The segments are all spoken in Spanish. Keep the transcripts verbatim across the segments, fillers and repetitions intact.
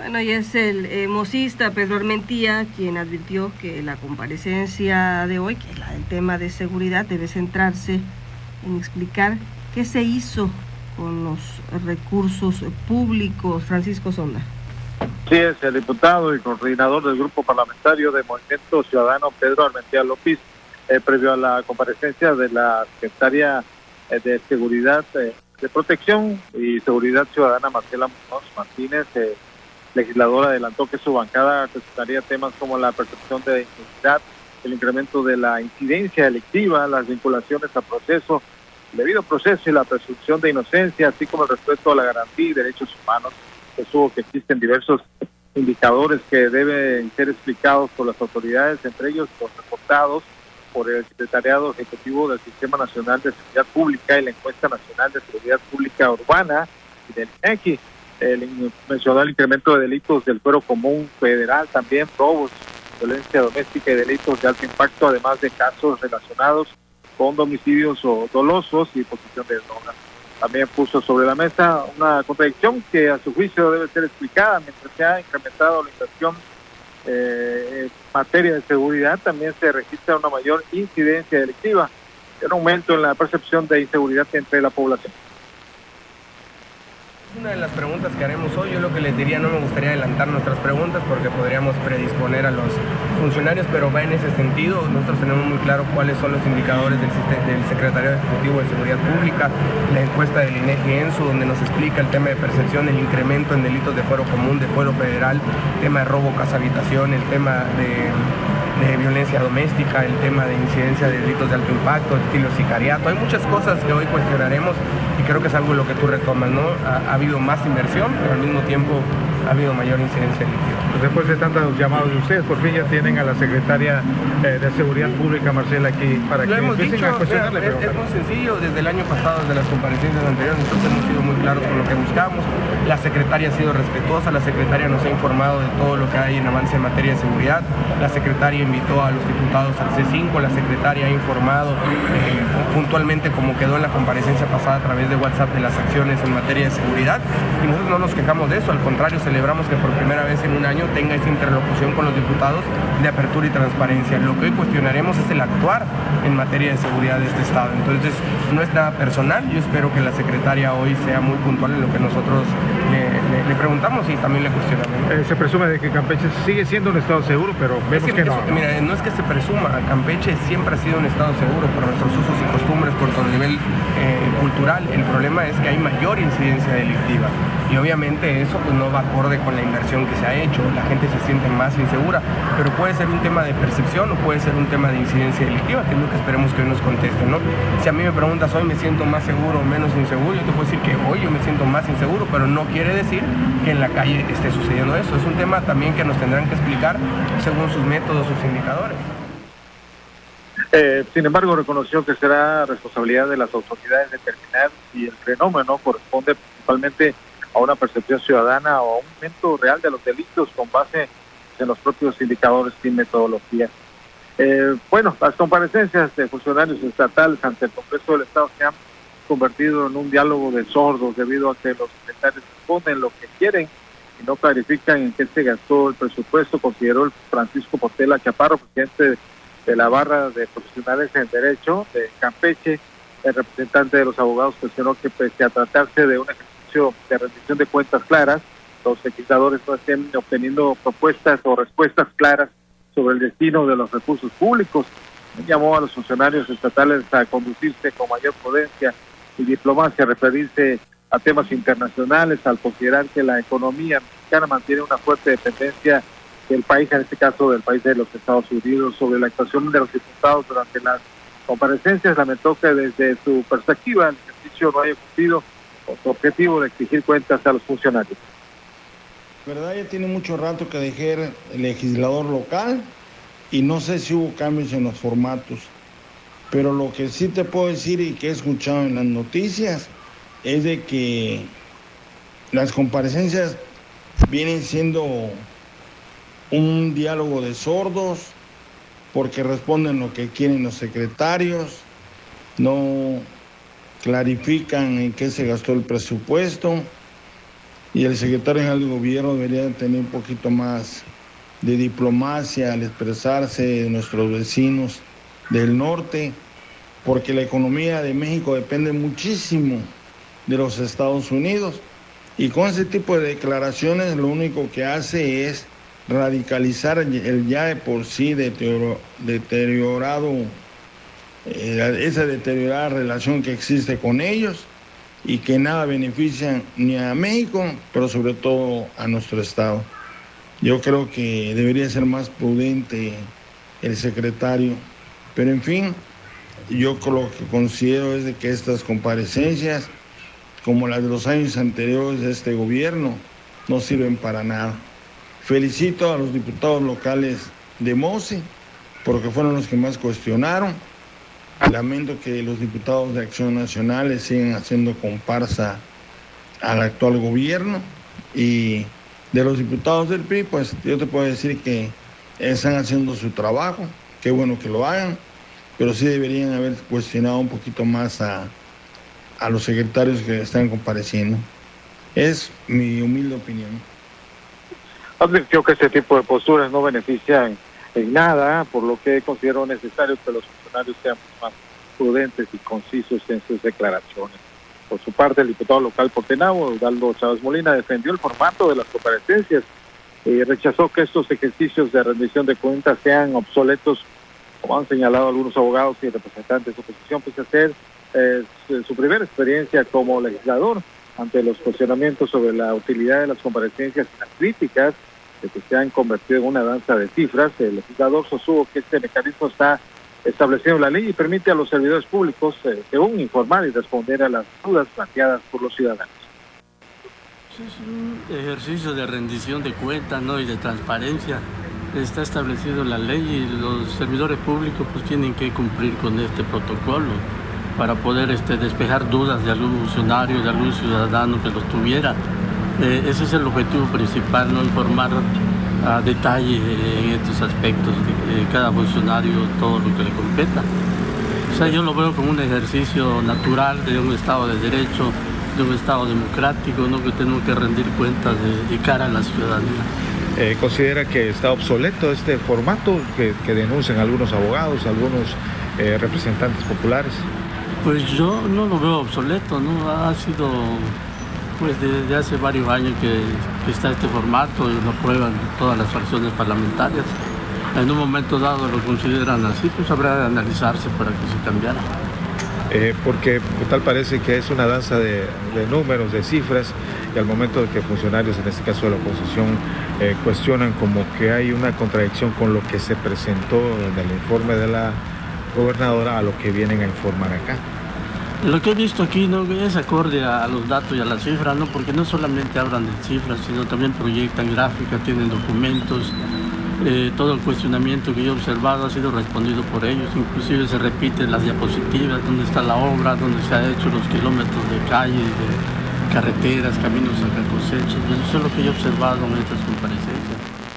Bueno, y es el eh, mosista Pedro Armentía quien advirtió que la comparecencia de hoy, que es la del tema de seguridad, debe centrarse en explicar qué se hizo con los recursos públicos. Francisco Sonda. Sí, es el diputado y coordinador del grupo parlamentario de Movimiento Ciudadano, Pedro Armentía López, eh, previo a la comparecencia de la secretaria eh, de Seguridad, eh, de Protección y Seguridad Ciudadana, Marcela Muñoz Martínez, eh, legisladora, adelantó que su bancada presentaría temas como la percepción de inseguridad, el incremento de la incidencia delictiva, las vinculaciones a proceso, el debido proceso y la presunción de inocencia, así como el respeto a la garantía y derechos humanos. Sostuvo que existen diversos indicadores que deben ser explicados por las autoridades, entre ellos los reportados por el Secretariado Ejecutivo del Sistema Nacional de Seguridad Pública y la Encuesta Nacional de Seguridad Pública Urbana y del I N E G I. El, mencionó el incremento de delitos del fuero común federal, también robos, violencia doméstica y delitos de alto impacto, además de casos relacionados con homicidios o dolosos y posesión de drogas. También puso sobre la mesa una contradicción que a su juicio debe ser explicada. Mientras se ha incrementado la inversión eh, en materia de seguridad, también se registra una mayor incidencia delictiva y un aumento en la percepción de inseguridad entre la población. Una de las preguntas que haremos hoy, yo lo que les diría, no me gustaría adelantar nuestras preguntas porque podríamos predisponer a los funcionarios, pero va en ese sentido. Nosotros tenemos muy claro cuáles son los indicadores del, del Secretario Ejecutivo de Seguridad Pública, la encuesta del I N E G I ENSU, donde nos explica el tema de percepción, el incremento en delitos de fuero común, de fuero federal, el tema de robo, casa, habitación, el tema de... de violencia doméstica, el tema de incidencia de delitos de alto impacto, estilo sicariato. Hay muchas cosas que hoy cuestionaremos y creo que es algo lo que tú retomas, ¿no? Ha, ha habido más inversión, pero al mismo tiempo ha habido mayor incidencia delictiva. Después de tantos llamados de ustedes, por fin ya tienen a la secretaria eh, de Seguridad Pública, Marcela, aquí para lo que hemos empiecen dicho, a cuestionarle. Es, es muy sencillo, desde el año pasado, desde las comparecencias anteriores, nosotros hemos sido muy claros con lo que buscamos. La secretaria ha sido respetuosa, la secretaria nos ha informado de todo lo que hay en avance en materia de seguridad, la secretaria invitó a los diputados al C cinco, la secretaria ha informado eh, puntualmente como quedó en la comparecencia pasada a través de WhatsApp de las acciones en materia de seguridad, y nosotros no nos quejamos de eso, al contrario, celebramos que por primera vez en un año tenga esa interlocución con los diputados de apertura y transparencia. Lo que hoy cuestionaremos es el actuar en materia de seguridad de este Estado. Entonces, no es nada personal, yo espero que la secretaria hoy sea muy puntual en lo que nosotros le, le, le preguntamos y también le cuestionamos. Eh, se presume de que Campeche sigue siendo un estado seguro, pero vemos es que, que no. Eso, mira, no es que se presuma, Campeche siempre ha sido un estado seguro por nuestros usos y costumbres, por todo el nivel eh, cultural. El problema es que hay mayor incidencia delictiva y obviamente eso pues no va acorde con la inversión que se ha hecho, la gente se siente más insegura, pero puede ser un tema de percepción o puede ser un tema de incidencia delictiva, que es lo que esperemos que hoy nos contesten, ¿no? Si a mí me preguntas hoy me siento más seguro o menos inseguro, yo te puedo decir que hoy yo me siento más inseguro, pero no quiere decir que en la calle esté sucediendo eso. Es un tema también que nos tendrán que explicar según sus métodos, sus indicadores. Eh, sin embargo, reconoció que será responsabilidad de las autoridades determinar si el fenómeno corresponde principalmente a una percepción ciudadana o a un aumento real de los delitos con base en los propios indicadores y metodologías. Eh, bueno, las comparecencias de funcionarios estatales ante el Congreso del Estado se han convertido en un diálogo de sordos debido a que los secretarios responden lo que quieren y no clarifican en qué se gastó el presupuesto, consideró el Francisco Portela Chaparro, presidente de la barra de profesionales en Derecho de Campeche. El representante de los abogados cuestionó que pese a tratarse de un ejercicio de rendición de cuentas claras, los legisladores no estén obteniendo propuestas o respuestas claras sobre el destino de los recursos públicos. Llamó a los funcionarios estatales a conducirse con mayor prudencia y diplomacia, a referirse a temas internacionales, al considerar que la economía mexicana mantiene una fuerte dependencia del país, en este caso del país de los Estados Unidos. Sobre la actuación de los diputados durante las comparecencias, lamentó que desde su perspectiva el ejercicio no haya cumplido con su objetivo de exigir cuentas a los funcionarios. verdad ya tiene mucho rato que dejé el legislador local y no sé si hubo cambios en los formatos, pero lo que sí te puedo decir y que he escuchado en las noticias es de que las comparecencias vienen siendo un diálogo de sordos porque responden lo que quieren los secretarios, no clarifican en qué se gastó el presupuesto y el secretario general de gobierno debería tener un poquito más de diplomacia al expresarse de nuestros vecinos del norte, porque la economía de México depende muchísimo de los Estados Unidos, y con ese tipo de declaraciones lo único que hace es radicalizar el ya de por sí deterioro, deteriorado, eh, esa deteriorada relación que existe con ellos y que nada beneficia ni a México, pero sobre todo a nuestro estado. Yo creo que debería ser más prudente el secretario, pero en fin, yo lo que considero es de que estas comparecencias, como las de los años anteriores de este gobierno, no sirven para nada. Felicito a los diputados locales de Mose, porque fueron los que más cuestionaron. Lamento que los diputados de Acción Nacional sigan haciendo comparsa al actual gobierno, y de los diputados del P R I, pues yo te puedo decir que están haciendo su trabajo, qué bueno que lo hagan, pero sí deberían haber cuestionado un poquito más a, a los secretarios que están compareciendo. Es mi humilde opinión. Advirtió que este tipo de posturas no benefician en nada, por lo que considero necesario que los funcionarios sean más prudentes y concisos en sus declaraciones. Por su parte, el diputado local por Tenabo, Eudaldo Chávez Molina, defendió el formato de las comparecencias y rechazó que estos ejercicios de rendición de cuentas sean obsoletos, como han señalado algunos abogados y representantes de oposición, pese a ser eh, su primera experiencia como legislador. Ante los cuestionamientos sobre la utilidad de las comparecencias y las críticas de que se han convertido en una danza de cifras, el legislador sostuvo que este mecanismo está establecido en la ley y permite a los servidores públicos, eh, según informar y responder a las dudas planteadas por los ciudadanos. Es un ejercicio de rendición de cuentas, ¿no?, y de transparencia. Está establecido en la ley y los servidores públicos pues tienen que cumplir con este protocolo para poder este, despejar dudas de algún funcionario, de algún ciudadano que los tuviera. Eh, ese es el objetivo principal, no informar a detalle en estos aspectos de cada funcionario todo lo que le competa. O sea, yo lo veo como un ejercicio natural de un Estado de Derecho, de un Estado democrático, ¿no?, que tenemos que rendir cuentas de, de cara a la ciudadanía. Eh, ¿Considera que está obsoleto este formato que, que denuncian algunos abogados, algunos eh, representantes populares? Pues yo no lo veo obsoleto, ¿no? Ha sido pues desde hace varios años que, que está este formato y lo aprueban todas las fracciones parlamentarias. En un momento dado lo consideran así, pues habrá de analizarse para que se cambiara. Eh, porque tal parece que es una danza de, de números, de cifras, y al momento de que funcionarios, en este caso de la oposición, eh, cuestionan como que hay una contradicción con lo que se presentó en el informe de la gobernadora a lo que vienen a informar acá. Lo que he visto aquí no es acorde a los datos y a las cifras, ¿no?, porque no solamente hablan de cifras, sino también proyectan gráficas, tienen documentos. Eh, todo el cuestionamiento que yo he observado ha sido respondido por ellos, inclusive se repiten las diapositivas, dónde está la obra, dónde se han hecho los kilómetros de calles, de carreteras, caminos a cosechas. Eso es lo que yo he observado en estas comparecencias.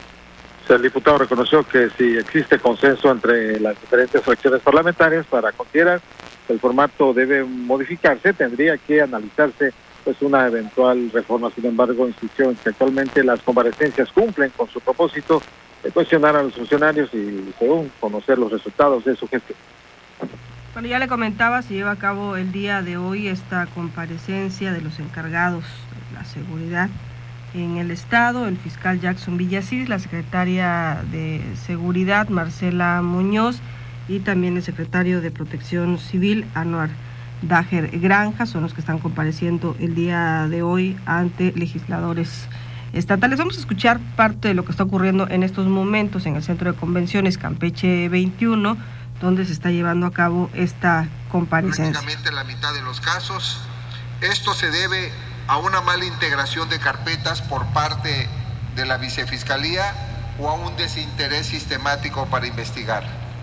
El diputado reconoció que si existe consenso entre las diferentes fracciones parlamentarias para considerar que el formato debe modificarse, tendría que analizarse pues una eventual reforma. Sin embargo, insistió en que actualmente las comparecencias cumplen con su propósito de cuestionar a los funcionarios y, según, conocer los resultados de su gestión. Bueno, ya le comentaba, se lleva a cabo el día de hoy esta comparecencia de los encargados de la seguridad en el Estado, el fiscal Jackson Villasís, la secretaria de Seguridad Marcela Muñoz y también el secretario de Protección Civil Anuar Dajer Granja, son los que están compareciendo el día de hoy ante legisladores estatales. Vamos a escuchar parte de lo que está ocurriendo en estos momentos en el Centro de Convenciones Campeche veintiuno, donde se está llevando a cabo esta comparecencia. Prácticamente la mitad de los casos. Esto se debe a una mala integración de carpetas por parte de la vicefiscalía o a un desinterés sistemático para investigar.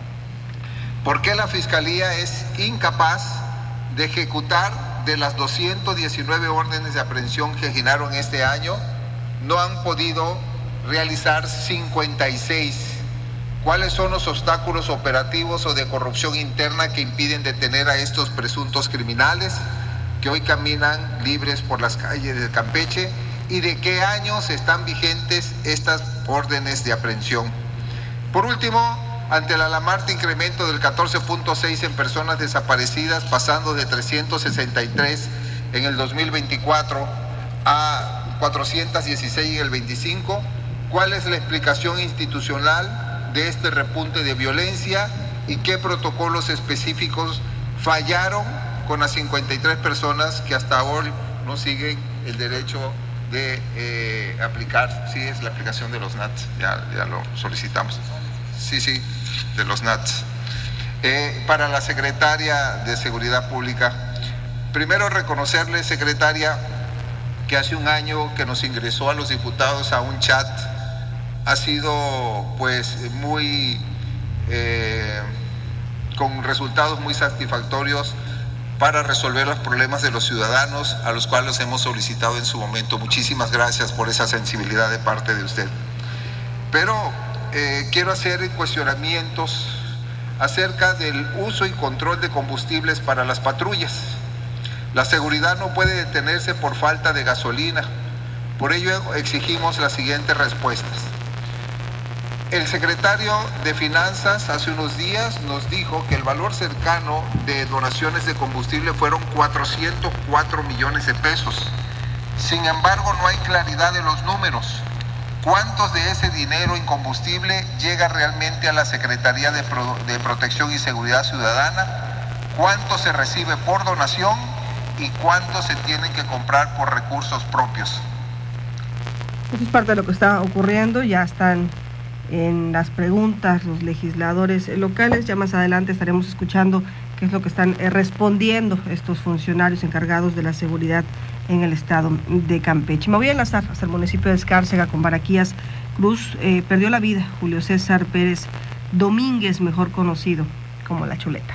¿Por qué la fiscalía es incapaz de ejecutar de las doscientas diecinueve órdenes de aprehensión que giraron este año? No han podido realizar cincuenta y seis. ¿Cuáles son los obstáculos operativos o de corrupción interna que impiden detener a estos presuntos criminales que hoy caminan libres por las calles de Campeche y de qué años están vigentes estas órdenes de aprehensión. Por último, ante el alarmante incremento del catorce punto seis en personas desaparecidas, pasando de trescientos sesenta y tres en el dos mil veinticuatro a cuatrocientos dieciséis en el veinticinco, ¿cuál es la explicación institucional de este repunte de violencia y qué protocolos específicos fallaron con las cincuenta y tres personas que hasta hoy no siguen el derecho de eh, aplicar? Sí, es la aplicación de los N A T, ya, ya lo solicitamos. Sí, sí, de los N A T. Eh, para la secretaria de Seguridad Pública, primero reconocerle, secretaria, que hace un año que nos ingresó a los diputados a un chat, ha sido pues muy, eh, con resultados muy satisfactorios para resolver los problemas de los ciudadanos a los cuales hemos solicitado en su momento. Muchísimas gracias por esa sensibilidad de parte de usted. Pero eh, quiero hacer cuestionamientos acerca del uso y control de combustibles para las patrullas. La seguridad no puede detenerse por falta de gasolina. Por ello exigimos las siguientes respuestas. El secretario de Finanzas hace unos días nos dijo que el valor cercano de donaciones de combustible fueron cuatrocientos cuatro millones de pesos. Sin embargo, no hay claridad de los números. ¿Cuántos de ese dinero en combustible llega realmente a la Secretaría de, Pro- de Protección y Seguridad Ciudadana? ¿Cuánto se recibe por donación? ¿Y cuánto se tienen que comprar por recursos propios? Eso es parte de lo que está ocurriendo. Ya están en las preguntas los legisladores locales. Ya más adelante estaremos escuchando qué es lo que están eh, respondiendo estos funcionarios encargados de la seguridad en el estado de Campeche. Me voy a enlazar hasta el municipio de Escárcega con Baraquías Cruz. Eh, perdió la vida Julio César Pérez Domínguez, mejor conocido como La Chuleta.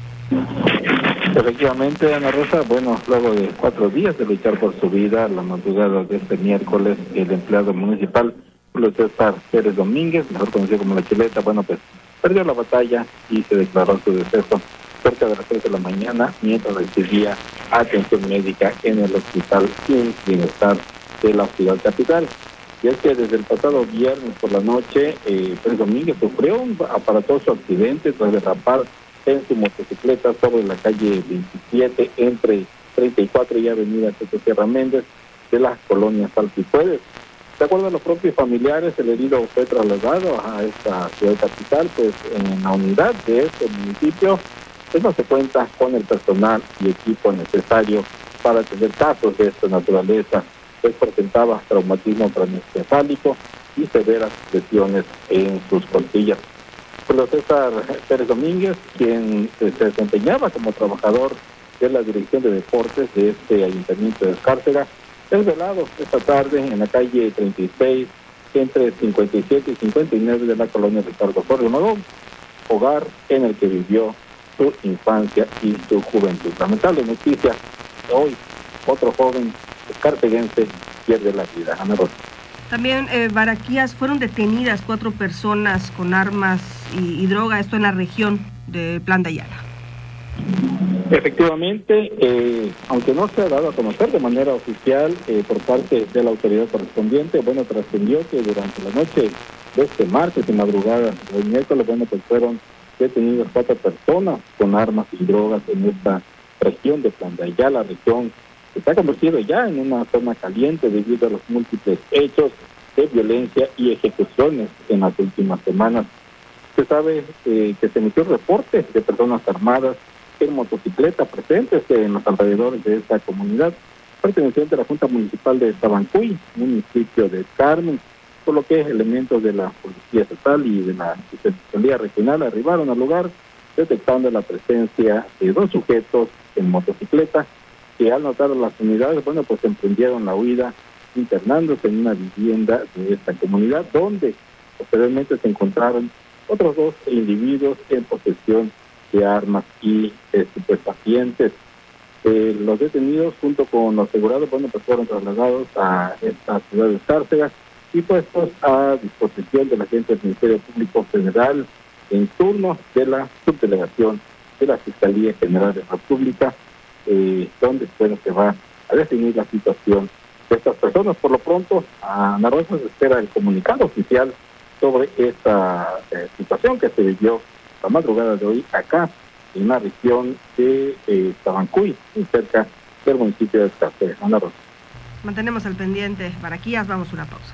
Efectivamente, Ana Rosa, bueno, luego de cuatro días de luchar por su vida, la madrugada de este miércoles, el empleado municipal Julio César Pérez Domínguez, mejor conocido como La Chuleta, bueno, pues perdió la batalla y se declaró su deceso cerca de las tres de la mañana mientras recibía atención médica en el Hospital Sin Bienestar de la ciudad capital. Y es que desde el pasado viernes por la noche, eh, Pérez Domínguez sufrió un aparatoso accidente tras derrapar en su motocicleta sobre la calle veintisiete entre treinta y cuatro y avenida Teto Sierra Méndez de las colonias Salpipuedes. De acuerdo a los propios familiares, el herido fue trasladado a esta ciudad capital, pues en la unidad de este municipio pues no se cuenta con el personal y equipo necesario para atender casos de esta naturaleza, pues presentaba traumatismo craneoencefálico y severas lesiones en sus costillas. Julio César Pérez Domínguez, quien se desempeñaba como trabajador de la Dirección de Deportes de este Ayuntamiento de Escárcega, es velado esta tarde en la calle treinta y seis, entre cincuenta y siete y cincuenta y nueve de la colonia Ricardo Torres Magón, hogar en el que vivió su infancia y su juventud. Lamentable noticia, hoy otro joven escarceguense pierde la vida. Ana Rosa. También, eh, Baraquías, fueron detenidas cuatro personas con armas y, y droga, esto en la región de Plan de Ayala. Efectivamente, eh, aunque no se ha dado a conocer de manera oficial eh, por parte de la autoridad correspondiente, bueno, trascendió que durante la noche de este martes y madrugada del miércoles, bueno, pues fueron detenidas cuatro personas con armas y drogas en esta región de Plan de Ayala, región que se ha convertido ya en una zona caliente debido a los múltiples hechos de violencia y ejecuciones en las últimas semanas. Se sabe eh, que se emitió reporte de personas armadas en motocicleta presentes en los alrededores de esta comunidad, perteneciente a la Junta Municipal de Tabancuy, municipio de Carmen, por lo que elementos de la Policía Estatal y de la Fiscalía Regional arribaron al lugar, detectando la presencia de dos sujetos en motocicleta, que al notar a las unidades, bueno, pues emprendieron la huida, internándose en una vivienda de esta comunidad, donde posteriormente se encontraron otros dos individuos en posesión de armas y estupefacientes. Eh, los detenidos, junto con los asegurados, bueno, pues fueron trasladados a esta ciudad de Escárcega y puestos a disposición del agente del Ministerio Público Federal en turno de la subdelegación de la Fiscalía General de la República, eh, donde bueno, se va a definir la situación de estas personas. Por lo pronto, a Ana Rosa se espera el comunicado oficial sobre esta eh, situación que se vivió la madrugada de hoy acá en la región de eh, Tabancuy, cerca del municipio de Escazú. Ana Rosa. Mantenemos al pendiente. Baraquías, vamos a una pausa.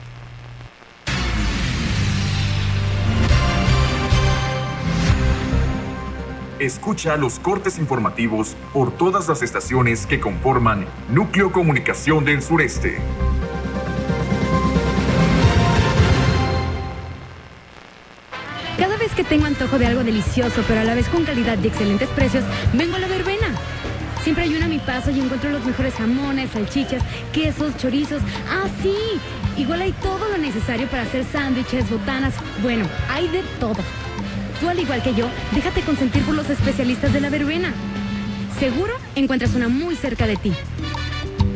Escucha los cortes informativos por todas las estaciones que conforman Núcleo Comunicación del Sureste. Cada vez que tengo antojo de algo delicioso, pero a la vez con calidad y excelentes precios, vengo a La Verbena. Siempre hay una a mi paso y encuentro los mejores jamones, salchichas, quesos, chorizos. ¡Ah, sí! Igual hay todo lo necesario para hacer sándwiches, botanas. Bueno, hay de todo. Tú, al igual que yo, déjate consentir por los especialistas de La Verbena. Seguro encuentras una muy cerca de ti.